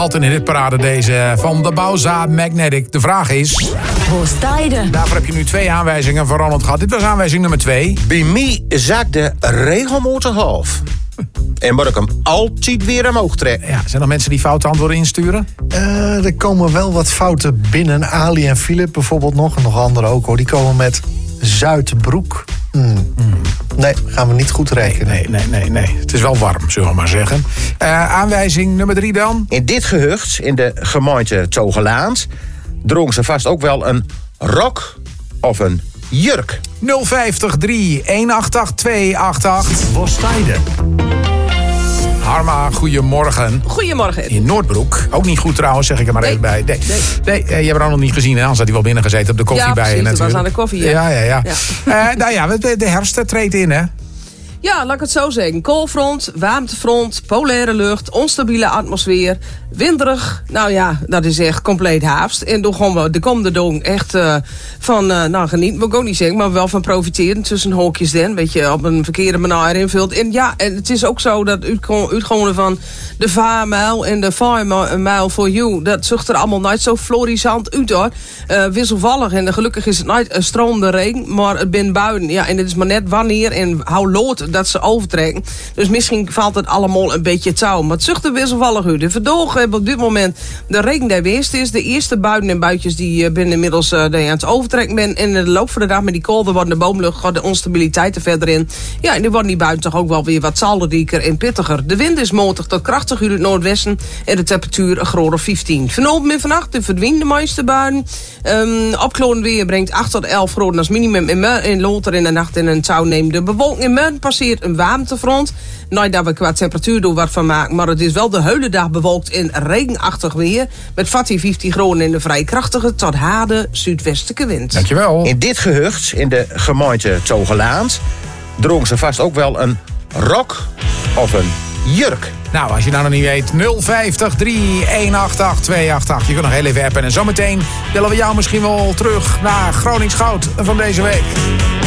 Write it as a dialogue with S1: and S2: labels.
S1: halt in de hitparade deze van de Bauza Magnetic. De vraag is...
S2: Waar sta je?
S1: Daarvoor heb je nu 2 aanwijzingen van Ronald gehad. Dit was aanwijzing nummer 2.
S3: Bij mij zakt de regelmotor half. En moet ik hem altijd weer omhoog trekken.
S1: Ja, zijn er mensen die foute antwoorden insturen?
S4: Er komen wel wat fouten binnen. Ali en Philip bijvoorbeeld nog. En nog anderen ook hoor. Die komen met Zuidbroek. Nee, gaan we niet goed rekenen.
S1: Nee. Het is wel warm, zullen we maar zeggen. Aanwijzing nummer 3 dan?
S3: In dit gehucht, in de gemeente Togelaand, drong ze vast ook wel een rok of een jurk.
S1: 050 3 188 288.
S5: Waar sta je?
S1: Harma, goedemorgen.
S6: Goedemorgen.
S1: In Noordbroek. Ook niet goed trouwens, zeg ik er maar even bij. Nee, je hebt Ronald niet gezien. Anders had hij wel binnen gezeten op de koffie bij je natuurlijk.
S6: Ja, was aan de koffie.
S1: Ja. Nou ja, de herfst treedt in, hè?
S6: Ja, laat ik het zo zeggen. Koolfront, warmtefront, polaire lucht, onstabiele atmosfeer, winderig. Nou ja, dat is echt compleet haafst. En dan gaan we de komende dong echt van genieten. Wil ik ook niet zeggen, maar wel van profiteren tussen hoekjes den. Weet je, op een verkeerde manier invult. En ja, en het is ook zo dat uitgewone van de vaarmijl en de vaarmijl for you, dat zucht er allemaal nooit zo florissant uit hoor. Wisselvallig en gelukkig is het nooit stroomde regen, maar het ben buien. Ja, en het is maar net wanneer en hoe lood dat ze overtrekken. Dus misschien valt het allemaal een beetje touw. Maar het zucht er wisselvallig uit. De verdogen hebben op dit moment de regen die geweest is. De eerste buien en buitjes die binnen inmiddels aan het overtrekken ben. En in de loop van de dag met die kolder wordt de boomlucht gaat de onstabiliteit er verder in. Ja, en nu worden die buien toch ook wel weer wat zalrieker en pittiger. De wind is matig tot krachtig uit het noordwesten. En de temperatuur een graad of 15. Vanavond en vannacht verdwijnen de meeste buien. Opkloren weer brengt 8 tot 11 graden als minimum. In later in de nacht in een touw neemt de bewolking in Meun passeert een warmtefront. Nooit dat we qua temperatuur door wat van maken. Maar het is wel de hele dag bewolkt in regenachtig weer. Met 50 graden in de vrij krachtige tot harde zuidwestelijke wind.
S1: Dankjewel.
S3: In dit gehucht, in de gemeente Togelaand, drong ze vast ook wel een rok of een jurk.
S1: Nou, als je nou nog niet weet, 050 3 188 288. Je kunt nog heel even appen. En zometeen willen we jou misschien wel terug naar Gronings Goud van deze week.